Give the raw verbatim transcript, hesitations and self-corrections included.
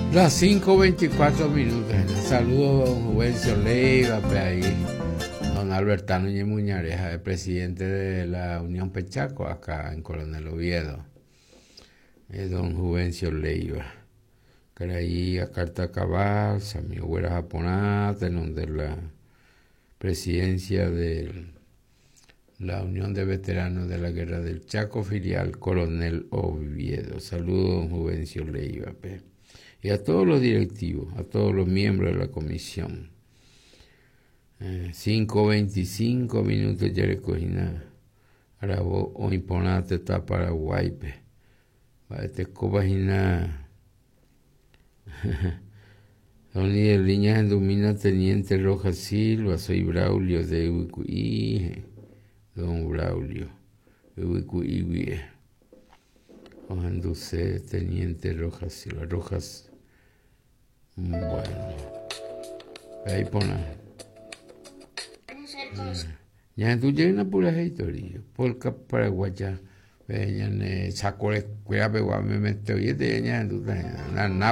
Las cinco veinticuatro minutos. Saludos, don Juvencio Leiva, ahí, don Albertano Núñez Muñareja, el presidente de la Unión Pechaco, acá en Coronel Oviedo. Es don Juvencio Leiva. Que era ahí a carta cabal, mi abuela japonata, en donde la presidencia de la Unión de Veteranos de la Guerra del Chaco, filial Coronel Oviedo. Saludos, don Juvencio Leiva, pe. Y a todos los directivos, a todos los miembros de la comisión. Eh, cinco veinticinco minutos ya recogina. Ahora vos o imponate está Paraguay, pe. Este cobajina. Don líder Liñas en Domina, Teniente Rojas Silva, soy Braulio de Uicuí. Don Braulio de Uicuí. Ojanduce, Teniente Rojas Silva, Rojas. Bueno, ahí pone. Ya tú llegas una pura historia. Polka paraguaya. Veñan, saco la escuela, pero me meto y te ya tú